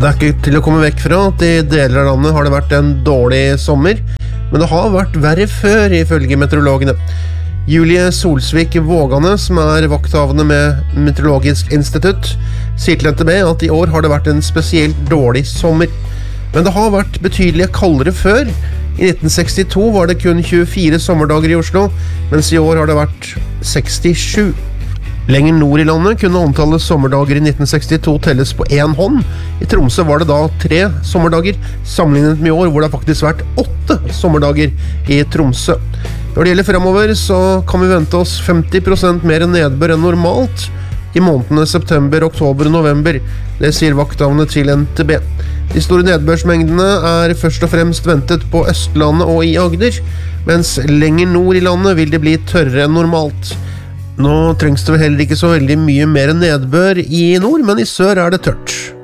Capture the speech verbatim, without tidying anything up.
Det er ikke til å komme vekk fra at i deler av landet har det vært en dårlig sommer, men det har vært verre før ifølge meteorologene. Julie Solsvik Vågane, som er vakthavende med Meteorologisk institutt, sier til N T B at i år har det vært en spesielt dårlig sommer. Men det har vært betydelig kaldere før. I nitten sekstito var det kun tjuefire sommerdager i Oslo, mens i år har det vært sekstisju. Lenger nord i landet kunne antallet sommerdager i nitten sekstito telles på én hånd. I Tromsø var det da tre sommerdager, sammenlignet med i år hvor det har faktisk vært åtte sommerdager i Tromsø. Når det gjelder fremover, så kan vi vente oss femti prosent mer nedbør enn normalt i månedene september, oktober og november. Det sier vakthavende til N T B. De store nedbørsmengdene er først og fremst ventet på Østlandet og i Agder, mens lenger nord i landet vil det bli tørrere enn normalt. Nå trengs det vel heller ikke så veldig mye mer nedbør i nord, men i sør er det tørt.